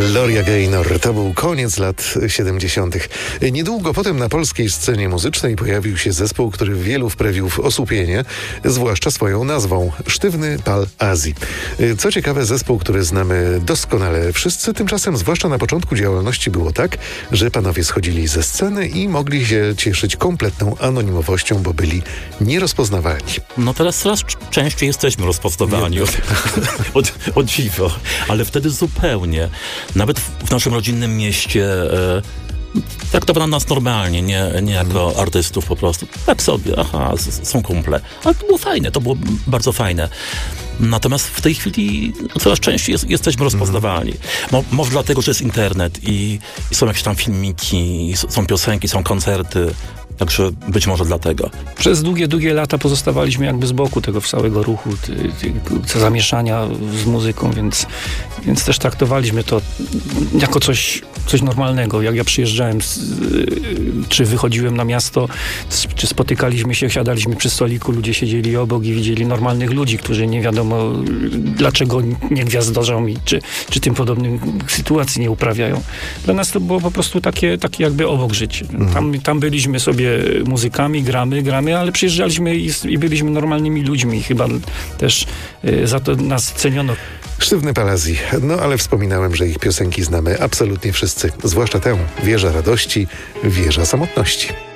Gloria Gaynor. To był koniec lat 70. Niedługo potem na polskiej scenie muzycznej pojawił się zespół, który wielu wprawił w osłupienie, zwłaszcza swoją nazwą – Sztywny Pal Azji. Co ciekawe, zespół, który znamy doskonale wszyscy, tymczasem zwłaszcza na początku działalności było tak, że panowie schodzili ze sceny i mogli się cieszyć kompletną anonimowością, bo byli nierozpoznawalni. No teraz coraz częściej jesteśmy rozpoznawani od dziwo, ale wtedy zupełnie. Nawet w naszym rodzinnym mieście traktowano nas normalnie, nie jako artystów po prostu. Tak sobie, są kumple. Ale to było fajne, to było bardzo fajne. Natomiast w tej chwili coraz częściej jesteśmy rozpoznawani. Może dlatego, że jest internet i są jakieś tam filmiki, są piosenki, są koncerty. Także być może dlatego. Przez długie lata pozostawaliśmy jakby z boku tego całego ruchu, zamieszania z muzyką, więc też traktowaliśmy to jako coś normalnego. Jak ja przyjeżdżałem, czy wychodziłem na miasto, czy spotykaliśmy się, siadaliśmy przy stoliku, ludzie siedzieli obok i widzieli normalnych ludzi, którzy nie wiadomo dlaczego nie gwiazdorzą i czy tym podobnym sytuacji nie uprawiają. Dla nas to było po prostu takie jakby obok życie. Tam byliśmy sobie muzykami, gramy, ale przyjeżdżaliśmy i byliśmy normalnymi ludźmi i chyba też za to nas ceniono. Sztywny Pal Azji. No ale wspominałem, że ich piosenki znamy absolutnie wszyscy. Zwłaszcza tę Wieża Radości, Wieża Samotności.